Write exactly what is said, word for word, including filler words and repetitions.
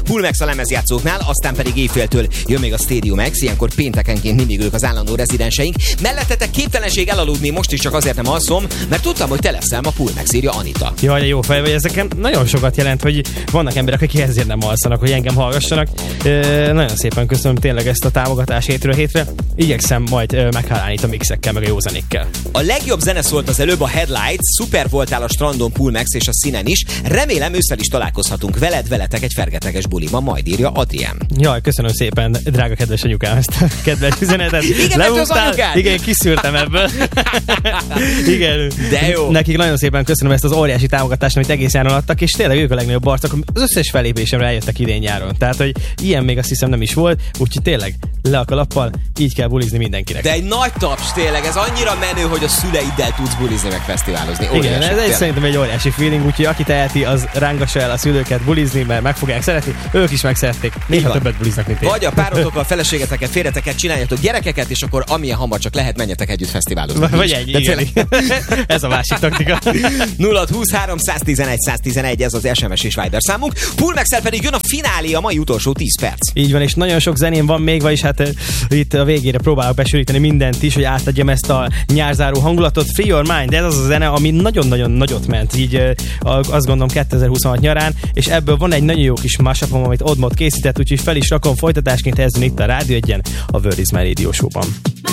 Pulmex a lemezjátszóknál, aztán pedig éjféltől jön még a Stadium X, ilyenkor péntekenként mindig ők az állandó rezidenseink. Mellettetek képtelenség elaludni, most is csak azért nem alszom, mert tudtam, hogy te leszel ma Pulmex, írja Anita. Jaj, de jó fej vagy, ezeken nagyon sokat jelent, hogy vannak emberek, akik ezért nem alszanak, hogy engem hallgassanak. E, nagyon szépen köszönöm tényleg ezt a támogatást hétről hétre. Igyekszem majd e, meghálálni a mixekkel, meg a jó zenékkel. A legjobb zene szólt az előbb, a Headlights, szuper voltál a strandon, Pulmex és a színen is. Remélem ősszel is találkozhatunk veled, veletek egy fergeteges buliban, majd írja Adrien. Jaj, köszönöm szépen, drága kedves anyukám, ezt a kedves üzenetet. Igen, az anyukád? Igen, kiszűrtem ebből. Igen. De jó. Nekik nagyon szépen köszönöm ezt az óriási támogatást, amit egész nyáron adtak, és tényleg ők a legnagyobb arcok. Az összes felépésemre eljöttek idén nyáron. Tehát, hogy ilyen még azt hiszem nem is volt, úgyhogy tényleg le a kalappal, így kell bulizni mindenkinek. De egy nagy taps, tényleg, ez annyira menő, hogy a szüleiddel tudsz bulizni, meg fesztiválozni. Óriási, igen, ez egy, szerintem egy óriási feeling, úgyhogy aki teheti, az rángassa el a szülőket bulizni, mert meg fogják szeretni, ők is megszerették. Néha többet buliznak, mint én. Vagy a párotokkal, feleségeteket, férjeteket, csináljatok gyerekeket, és akkor amilyen hamar csak lehet, menjetek együtt fesztiválozni. Vagy egy, igen. Ez a másik taktika. nulla húsz háromszáztizenegy száztizenegy, ez az es em es és Viber számunk. Pulmex-el pedig jön a finálé, a mai utolsó tíz perc. Így van, és nagyon sok zeném van még, vagyis hát uh, itt a végére próbálok besűríteni mindent is, hogy átadjam ezt a nyárzáró hangulatot. Free Your Mind, ez az a zene, ami nagyon-nagyon nagyot ment, így uh, azt gondolom kétezer-huszonhat nyarán, és ebből van egy nagyon jó kis mashup-om, amit Oddmod készített, úgyhogy fel is rakom folytatásként, ezen itt a Rádió Egyen, a World is My Radio Show-ban.